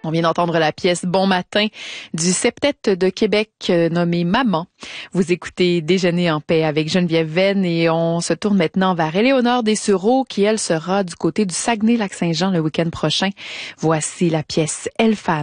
On vient d'entendre la pièce Bon matin du septet de Québec nommé Maman. Vous écoutez Déjeuner en paix avec Geneviève Venn et on se tourne maintenant vers Éléonore Dessureau qui, elle, sera du côté du Saguenay-Lac-Saint-Jean le week-end prochain. Voici la pièce Elle fan.